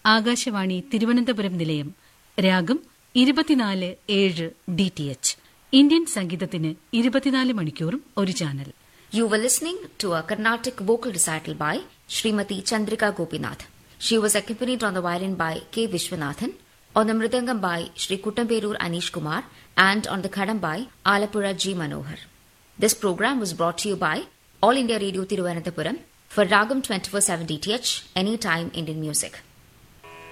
ആകാശവാണി തിരുവനന്തപുരം നിലയം. രാഗം 24/7 DTH. Indian സംഗീതത്തിന് 24 മണിക്കൂറും ഒരു channel. You were listening to a Carnatic vocal recital by Srimati Chandrika Gopinath. She was accompanied on the violin by K. Vishwanathan, on the mridangam by Sri Kuttamperur Anish Kumar, and on the khadam by Alapura G. Manohar. This program was brought to you by All India Radio Thiruvananthapuram for Ragam 24/7 DTH, Anytime Indian Music.